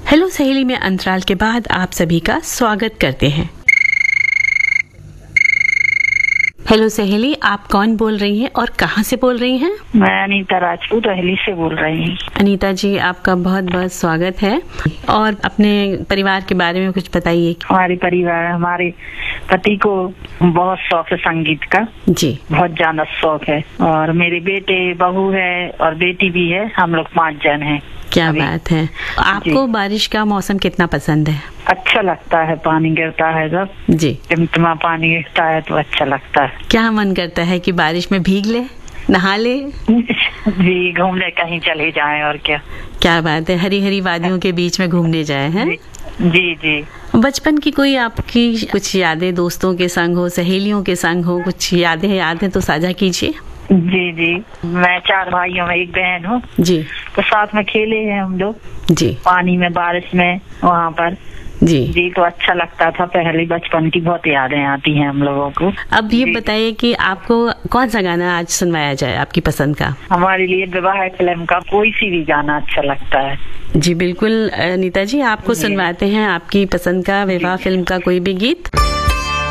Hello सहेली में अंतराल के बाद आप सभी का स्वागत करते हैं। हेलो सहेली, आप कौन बोल रही हैं और कहां से बोल रही हैं? मैं अनीता राजपूत अहली से बोल रही हूँ। अनीता जी, आपका बहुत बहुत स्वागत है और अपने परिवार के बारे में कुछ बताइए। हमारे पति को बहुत शौक है संगीत का जी, बहुत ज्यादा शौक है और मेरे बेटे बहू है और बेटी भी है। हम लोग 5 जन हैं। क्या बात है। आपको बारिश का मौसम कितना पसंद है? अच्छा लगता है, पानी गिरता है जब जी, टिमटिमा पानी गिरता है तो अच्छा लगता है। क्या मन करता है कि बारिश में भीग ले, नहा ले? जी, घूमने कहीं चले जाएं और क्या बात है, हरी हरी वादियों के बीच में घूमने जाए हैं। जी जी। बचपन की कोई आपकी कुछ यादें दोस्तों के संग हो, सहेलियों के संग हो, कुछ यादें हैं तो साझा कीजिए। जी जी, मैं 4 भाइयों में एक बहन हूँ जी। तो साथ में खेले हैं हम लोग जी, पानी में, बारिश में, वहाँ पर। जी जी, तो अच्छा लगता था। पहले बचपन की बहुत यादें आती हैं हम लोगों को। अब ये बताइए कि आपको कौन सा गाना आज सुनवाया जाए आपकी पसंद का? हमारे लिए विवाह फिल्म का कोई सी भी गाना अच्छा लगता है। जी बिल्कुल अनीता जी, आपको सुनवाते हैं आपकी पसंद का विवाह फिल्म का कोई भी गीत।